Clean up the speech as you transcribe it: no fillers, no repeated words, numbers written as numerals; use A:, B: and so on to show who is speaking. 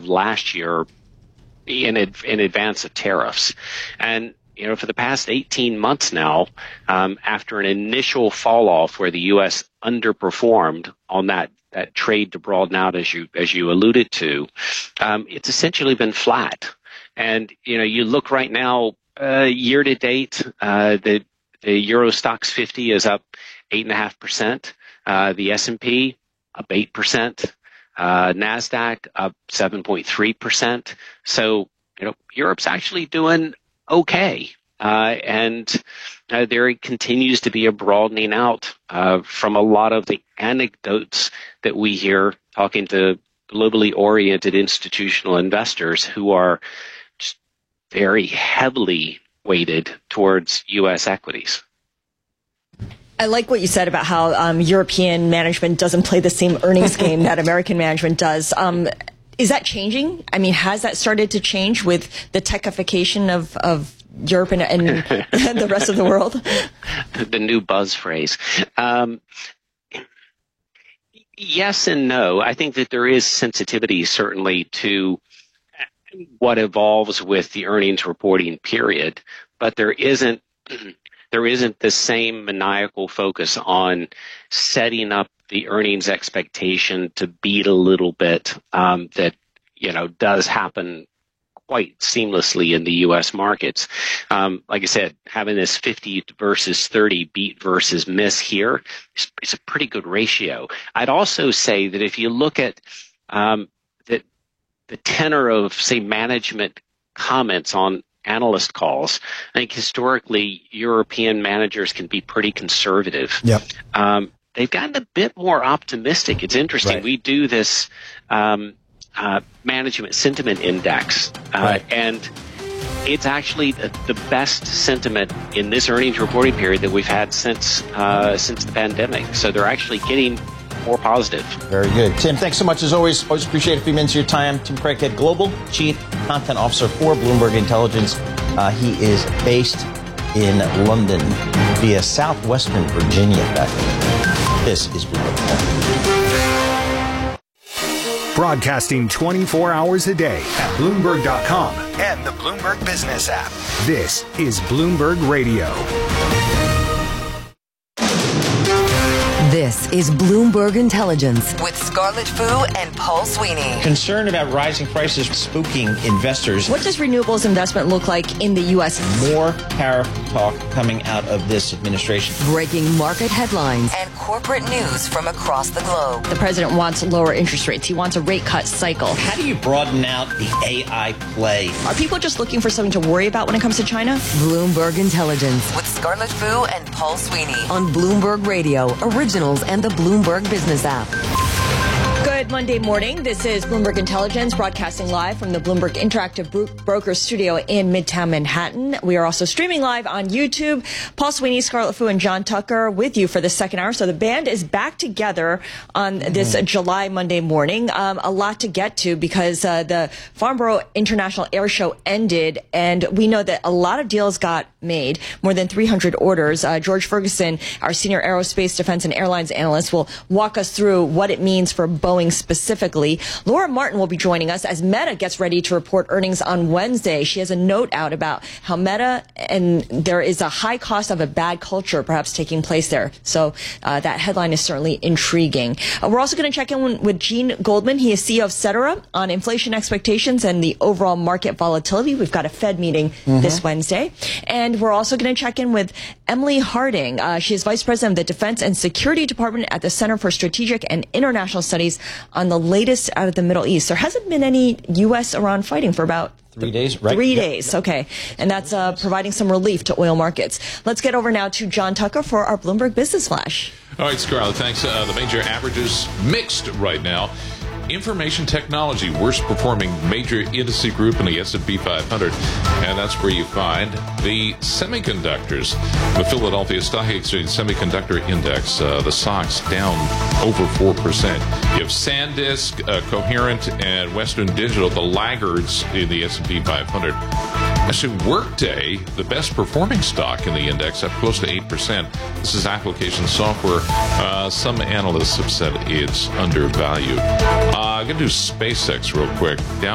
A: last year in advance of tariffs. And, for the past 18 months now, after an initial fall off where the U.S. underperformed on that trade to broaden out, as you alluded to, it's essentially been flat. And, you look right now, year to date, the Euro Stoxx 50 is up 8.5%. The S&P up 8%. NASDAQ up 7.3%. So, Europe's actually doing okay. And there continues to be a broadening out from a lot of the anecdotes that we hear talking to globally oriented institutional investors who are just very heavily weighted towards U.S. equities.
B: I like what you said about how European management doesn't play the same earnings game that American management does. Is that changing? I mean, has that started to change with the techification of Europe and the rest of the world?
A: The new buzz phrase. Yes and no. I think that there is sensitivity certainly to what evolves with the earnings reporting period, but there isn't the same maniacal focus on setting up the earnings expectation to beat a little bit that does happen quite seamlessly in the U.S. markets. Like I said, having this 50 versus 30 beat versus miss here is a pretty good ratio. I'd also say that if you look at the tenor of, say, management comments on analyst calls, I think historically European managers can be pretty conservative.
C: Yep.
A: They've gotten a bit more optimistic. It's interesting.
C: Right.
A: We do this management sentiment index, and it's actually the best sentiment in this earnings reporting period that we've had since the pandemic. So they're actually getting more positive.
C: Very good. Tim, thanks so much as always. Always appreciate a few minutes of your time. Tim Craighead, Global Chief Content Officer for Bloomberg Intelligence. He is based in London via Southwestern Virginia. This is Bloomberg.
D: Broadcasting 24 hours a day at Bloomberg.com and the Bloomberg Business app. This is Bloomberg Radio.
E: This is Bloomberg Intelligence with Scarlett Fu and Paul Sweeney.
C: Concern about rising prices spooking investors.
B: What does renewables investment look like in the U.S.?
C: More tariff talk coming out of this administration.
E: Breaking market headlines and corporate news from across the globe.
B: The president wants lower interest rates. He wants a rate cut cycle.
C: How do you broaden out the AI play?
B: Are people just looking for something to worry about when it comes to China?
E: Bloomberg Intelligence with Scarlett Fu and Paul Sweeney on Bloomberg Radio, Originals and the Bloomberg Business app.
B: Good Monday morning. This is Bloomberg Intelligence, broadcasting live from the Bloomberg Interactive Brokers studio in Midtown Manhattan. We are also streaming live on YouTube. Paul Sweeney, Scarlett Fu, and John Tucker with you for the second hour. So the band is back together on this July Monday morning. A lot to get to because the Farnborough International Air Show ended, and we know that a lot of deals got made, more than 300 orders. George Ferguson, our senior aerospace, defense, and airlines analyst, will walk us through what it means for Boeing specifically. Laura Martin will be joining us as Meta gets ready to report earnings on Wednesday. She has a note out about how Meta, and there is a high cost of a bad culture perhaps taking place there. So that headline is certainly intriguing. We're also going to check in with Gene Goldman. He is CEO of Cetera on inflation expectations and the overall market volatility. We've got a Fed meeting this Wednesday. And we're also going to check in with Emily Harding. She is Vice President of the Defense and Security Department at the Center for Strategic and International Studies on the latest out of the Middle East. There hasn't been any U.S.-Iran fighting for about
C: 3 days, right?
B: 3 days, okay. And that's providing some relief to oil markets. Let's get over now to John Tucker for our Bloomberg Business Flash.
F: All right, Scarlett, thanks. The major averages mixed right now. Information technology, worst performing major industry group in the S&P 500, and that's where you find the semiconductors. The Philadelphia Stock Exchange Semiconductor Index, the SOX, down over 4%. You have SanDisk, Coherent, and Western Digital, the laggards in the S&P 500. Actually, Workday, the best performing stock in the index, up close to 8%. This is application software. Some analysts have said it's undervalued. I'm going to do SpaceX real quick. Down